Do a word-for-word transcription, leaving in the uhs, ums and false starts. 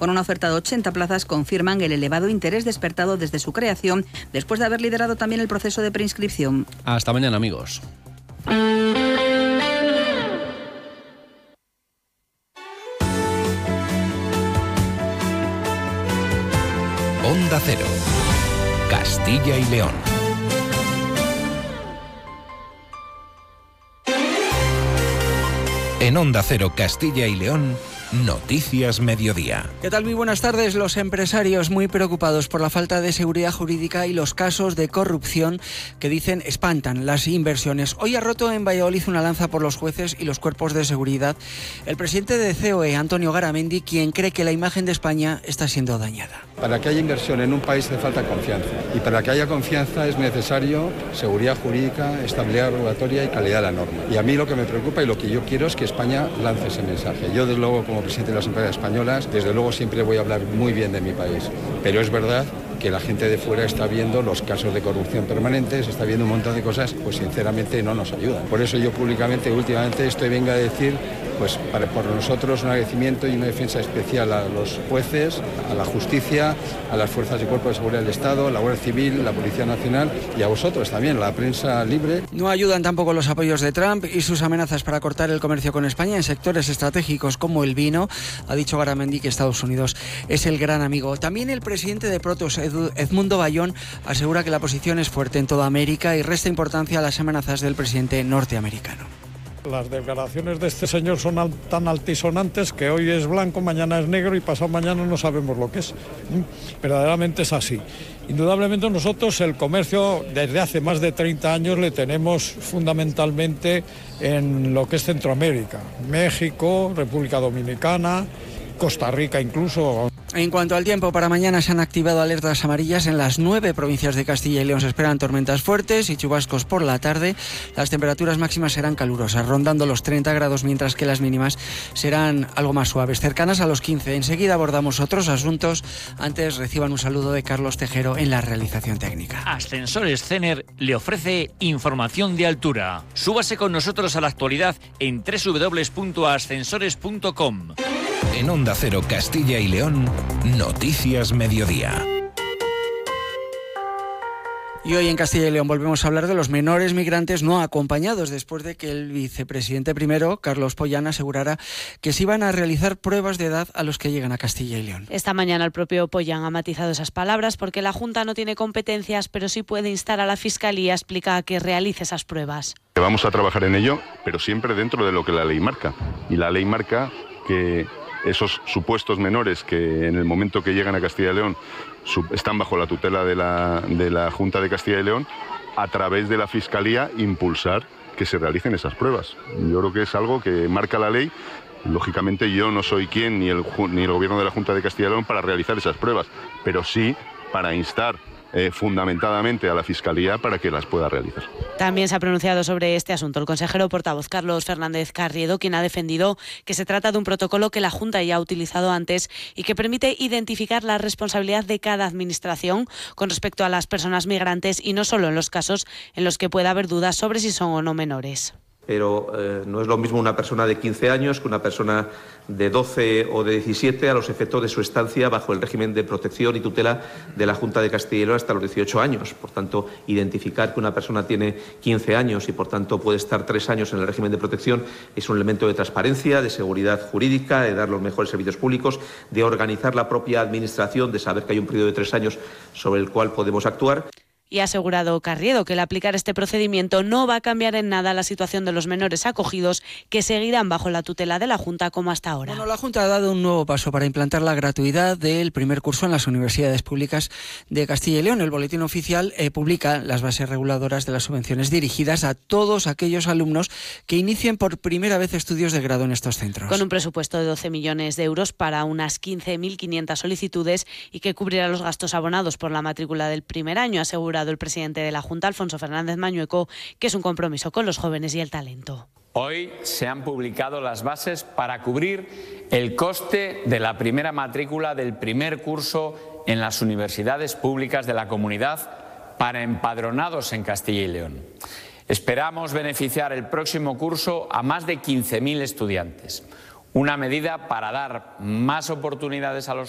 Con una oferta de ochenta plazas confirman el elevado interés despertado desde su creación, después de haber liderado también el proceso de preinscripción. Hasta mañana, amigos. Onda Cero, Castilla y León. En Onda Cero, Castilla y León, Noticias Mediodía. ¿Qué tal? Muy buenas tardes. Los empresarios muy preocupados por la falta de seguridad jurídica y los casos de corrupción que dicen espantan las inversiones. Hoy ha roto en Valladolid una lanza por los jueces y los cuerpos de seguridad el presidente de C O E, Antonio Garamendi, quien cree que la imagen de España está siendo dañada. Para que haya inversión en un país hace falta confianza, y para que haya confianza es necesario seguridad jurídica, estabilidad regulatoria y calidad de la norma. Y a mí lo que me preocupa y lo que yo quiero es que España lance ese mensaje. Yo, desde luego, como presidente de las empresas españolas, desde luego siempre voy a hablar muy bien de mi país, pero es verdad que la gente de fuera está viendo los casos de corrupción permanentes, está viendo un montón de cosas, pues sinceramente no nos ayudan. Por eso yo públicamente, últimamente, estoy venga a decir, pues para, por nosotros un agradecimiento y una defensa especial a los jueces, a la justicia, a las fuerzas y cuerpos de seguridad del Estado, la Guardia Civil, la Policía Nacional y a vosotros también, la prensa libre. No ayudan tampoco los apoyos de Trump y sus amenazas para cortar el comercio con España en sectores estratégicos como el vino. Ha dicho Garamendi que Estados Unidos es el gran amigo. También el presidente de Protos, Edmundo Bayón, asegura que la posición es fuerte en toda América y resta importancia a las amenazas del presidente norteamericano. Las declaraciones de este señor son al, tan altisonantes que hoy es blanco, mañana es negro y pasado mañana no sabemos lo que es. Verdaderamente es así. Indudablemente nosotros el comercio desde hace más de treinta años le tenemos fundamentalmente en lo que es Centroamérica, México, República Dominicana, Costa Rica incluso. En cuanto al tiempo, para mañana se han activado alertas amarillas en las nueve provincias de Castilla y León. Se esperan tormentas fuertes y chubascos por la tarde. Las temperaturas máximas serán calurosas, rondando los treinta grados, mientras que las mínimas serán algo más suaves, cercanas a los quince. Enseguida abordamos otros asuntos. Antes reciban un saludo de Carlos Tejero en la realización técnica. Ascensores Cener le ofrece información de altura. Súbase con nosotros a la actualidad en doble u doble u doble u punto ascensores punto com. En Onda Cero, Castilla y León, Noticias Mediodía. Y hoy en Castilla y León volvemos a hablar de los menores migrantes no acompañados, después de que el vicepresidente primero, Carlos Pollán, asegurara que se iban a realizar pruebas de edad a los que llegan a Castilla y León. Esta mañana el propio Pollán ha matizado esas palabras porque la Junta no tiene competencias, pero sí puede instar a la Fiscalía, explica, a que realice esas pruebas. Vamos a trabajar en ello, pero siempre dentro de lo que la ley marca. Y la ley marca que esos supuestos menores que en el momento que llegan a Castilla y León están bajo la tutela de la, de la Junta de Castilla y León, a través de la Fiscalía impulsar que se realicen esas pruebas. Yo creo que es algo que marca la ley. Lógicamente yo no soy quien, ni el, ni el Gobierno de la Junta de Castilla y León, para realizar esas pruebas, pero sí para instar Eh, fundamentadamente a la Fiscalía para que las pueda realizar. También se ha pronunciado sobre este asunto el consejero portavoz Carlos Fernández Carriedo, quien ha defendido que se trata de un protocolo que la Junta ya ha utilizado antes y que permite identificar la responsabilidad de cada administración con respecto a las personas migrantes y no solo en los casos en los que pueda haber dudas sobre si son o no menores. Pero eh, no es lo mismo una persona de quince años que una persona de doce o de diecisiete a los efectos de su estancia bajo el régimen de protección y tutela de la Junta de Castilla y León hasta los dieciocho años. Por tanto, identificar que una persona tiene quince años y por tanto puede estar tres años en el régimen de protección es un elemento de transparencia, de seguridad jurídica, de dar los mejores servicios públicos, de organizar la propia administración, de saber que hay un periodo de tres años sobre el cual podemos actuar. Y ha asegurado Carriedo que el aplicar este procedimiento no va a cambiar en nada la situación de los menores acogidos, que seguirán bajo la tutela de la Junta como hasta ahora. Bueno, la Junta ha dado un nuevo paso para implantar la gratuidad del primer curso en las universidades públicas de Castilla y León. El boletín oficial eh, publica las bases reguladoras de las subvenciones dirigidas a todos aquellos alumnos que inicien por primera vez estudios de grado en estos centros. Con un presupuesto de doce millones de euros para unas quince mil quinientas solicitudes y que cubrirá los gastos abonados por la matrícula del primer año, ha asegurado el presidente de la Junta, Alfonso Fernández Mañueco, que es un compromiso con los jóvenes y el talento. Hoy se han publicado las bases para cubrir el coste de la primera matrícula del primer curso en las universidades públicas de la comunidad para empadronados en Castilla y León. Esperamos beneficiar el próximo curso a más de quince mil estudiantes. Una medida para dar más oportunidades a los